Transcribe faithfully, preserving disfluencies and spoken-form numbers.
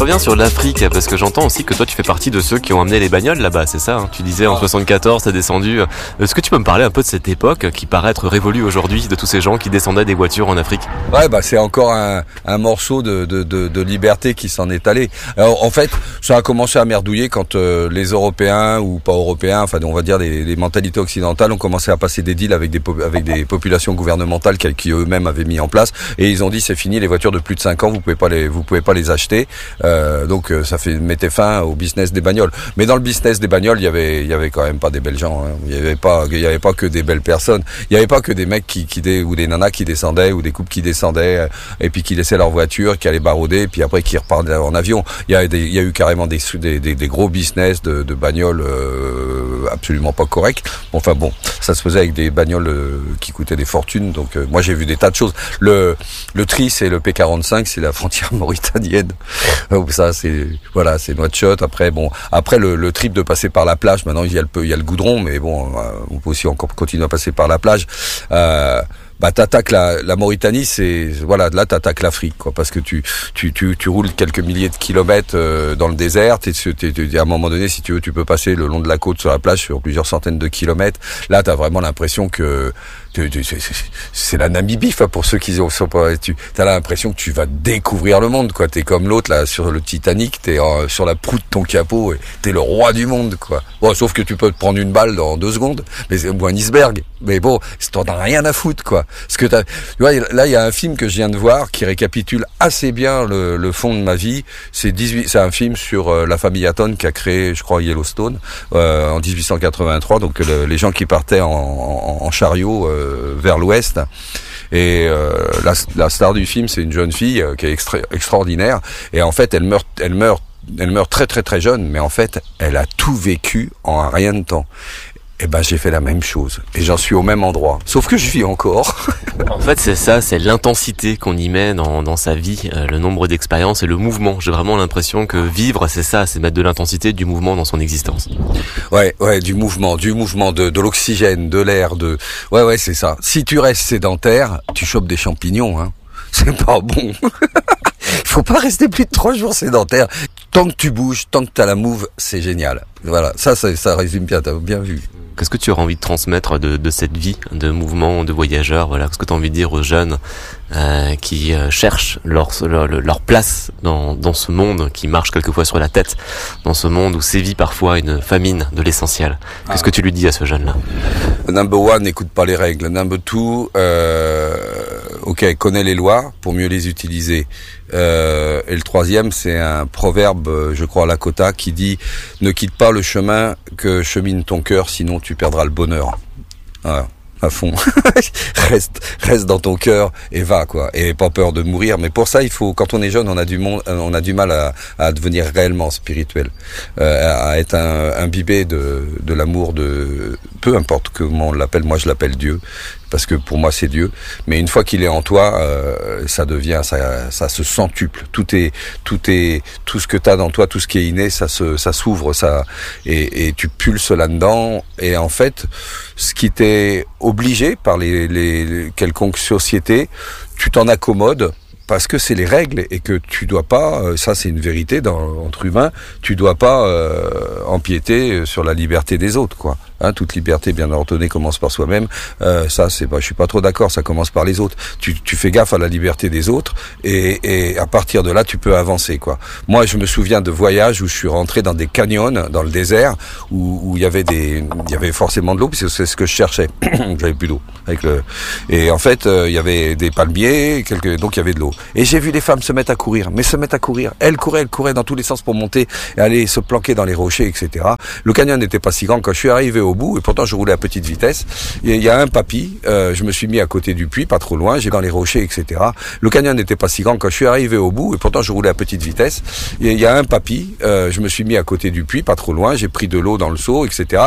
reviens sur l'Afrique, parce que j'entends aussi que toi tu fais partie de ceux qui ont amené les bagnoles là-bas, c'est ça hein? Tu disais en soixante-quatorze, t'as descendu. Est-ce que tu peux me parler un peu de cette époque qui paraît être révolue aujourd'hui, de tous ces gens qui descendaient des voitures en Afrique? Ouais, bah c'est encore un, un morceau de, de, de, de liberté qui s'en est allé. Alors en fait, ça a commencé à merdouiller quand euh, les Européens, ou pas Européens, enfin on va dire les, les mentalités occidentales ont commencé à passer des deals avec des, avec des populations gouvernementales qui, qui eux-mêmes avaient mis en place, et ils ont dit c'est fini, les voitures de plus de cinq ans, vous pouvez pas les, vous pouvez pas les acheter. Euh, donc ça fait mettait fin au business des bagnoles. Mais dans le business des bagnoles, il y avait il y avait quand même pas des belles gens. Hein. Il y avait pas il y avait pas que des belles personnes. Il y avait pas que des mecs qui qui des, ou des nanas qui descendaient, ou des couples qui descendaient et puis qui laissaient leur voiture, qui allaient barouder, et puis après qui repartaient en avion. Il y a des, il y a eu carrément des des, des, des gros business de, de bagnoles euh, absolument pas corrects. Enfin bon, ça se faisait avec des bagnoles euh, qui coûtaient des fortunes. Donc euh, moi j'ai vu des tas de choses. Le le T R I S et le P quarante-cinq, c'est la frontière mauritanienne. Ça c'est voilà, c'est Nouakchott. Après bon, après le, le trip de passer par la plage. Maintenant il y a le il y a le goudron, mais bon, on peut aussi encore continuer à passer par la plage. Euh, bah t'attaques la, la Mauritanie, c'est voilà, là t'attaques l'Afrique, quoi, parce que tu tu tu tu roules quelques milliers de kilomètres euh, dans le désert. T'es, t'es, t'es, à un moment donné, si tu veux, tu peux passer le long de la côte sur la plage sur plusieurs centaines de kilomètres. Là, t'as vraiment l'impression que tu, tu, c'est, c'est la Namibie, enfin, pour ceux qui sont pas. Tu as l'impression que tu vas découvrir le monde, quoi. T'es comme l'autre là sur le Titanic, t'es euh, sur la proue de ton capot et t'es le roi du monde, quoi. Bon, sauf que tu peux te prendre une balle dans deux secondes, mais c'est ou un iceberg. Mais bon, t'en as rien à foutre, quoi. Parce que t'as, tu vois, là il y a un film que je viens de voir qui récapitule assez bien le, le fond de ma vie. C'est dix-huit, c'est un film sur euh, la famille Hatton qui a créé, je crois, Yellowstone euh, en dix-huit cent quatre-vingt-trois. Donc le, les gens qui partaient en, en, en chariot euh, vers l'ouest. Et euh, la, la star du film, c'est une jeune fille euh, qui est extra, extraordinaire. Et en fait, elle meurt, elle meurt, elle meurt très très très jeune. Mais en fait, elle a tout vécu en rien de temps. Eh ben, j'ai fait la même chose. Et j'en suis au même endroit. Sauf que je vis encore. En fait, c'est ça, c'est l'intensité qu'on y met dans, dans sa vie, euh, le nombre d'expériences et le mouvement. J'ai vraiment l'impression que vivre, c'est ça, c'est mettre de l'intensité, du mouvement dans son existence. Ouais, ouais, du mouvement, du mouvement, de, de l'oxygène, de l'air, de... Ouais, ouais, c'est ça. Si tu restes sédentaire, tu chopes des champignons, hein. C'est pas bon. Il faut pas rester plus de trois jours sédentaire. Tant que tu bouges, tant que t'as la move, c'est génial. Voilà, ça, ça, ça résume bien, t'as bien vu. Qu'est-ce que tu auras envie de transmettre de, de cette vie de mouvement, de voyageur, voilà, qu'est-ce que tu as envie de dire aux jeunes euh, qui euh, cherchent leur, leur, leur place dans, dans ce monde qui marche quelquefois sur la tête, dans ce monde où sévit parfois une famine de l'essentiel. Qu'est-ce ah. que tu lui dis à ce jeune-là? Number one, n'écoute pas les règles. Number two, euh, ok, connais les lois pour mieux les utiliser. Euh, et le troisième, c'est un proverbe, je crois, à Lakota, qui dit « Ne quitte pas le chemin que chemine ton cœur, sinon tu perdras le bonheur. » Voilà, à fond. reste, reste dans ton cœur et va, quoi. Et pas peur de mourir. Mais pour ça, il faut, quand on est jeune, on a du monde, on a du mal à, à devenir réellement spirituel, euh, à être un, imbibé de, de l'amour de, peu importe comment on l'appelle. Moi, je l'appelle Dieu. Parce que pour moi c'est Dieu, mais une fois qu'il est en toi, euh, ça devient, ça, ça se centuple. Tout est, tout est, tout ce que t'as dans toi, tout ce qui est inné, ça se, ça s'ouvre, ça, et, et tu pulses là-dedans. Et en fait, ce qui t'est obligé par les, les, les quelconques sociétés, tu t'en accommodes. Parce que c'est les règles et que tu dois pas, ça c'est une vérité dans, entre humains, tu dois pas euh, empiéter sur la liberté des autres, quoi. Hein, toute liberté bien ordonnée commence par soi-même. Euh, ça c'est, bah, je suis pas trop d'accord. Ça commence par les autres. Tu, tu fais gaffe à la liberté des autres et, et à partir de là tu peux avancer, quoi. Moi je me souviens de voyages où je suis rentré dans des canyons dans le désert où, où il y avait des, il y avait forcément de l'eau parce que c'est ce que je cherchais. J'avais plus d'eau avec le, et en fait euh, il y avait des palmiers, quelques, donc il y avait de l'eau. Et j'ai vu les femmes se mettre à courir, mais se mettre à courir. Elles couraient, elles couraient dans tous les sens pour monter et aller se planquer dans les rochers, et cetera. Le canyon n'était pas si grand. Quand je suis arrivé au bout, et pourtant je roulais à petite vitesse, il y a un papy, euh, je me suis mis à côté du puits, pas trop loin, j'ai dans les rochers, et cetera. Le canyon n'était pas si grand. Quand je suis arrivé au bout, et pourtant je roulais à petite vitesse, il y a un papy, euh, je me suis mis à côté du puits, pas trop loin, j'ai pris de l'eau dans le seau, et cetera.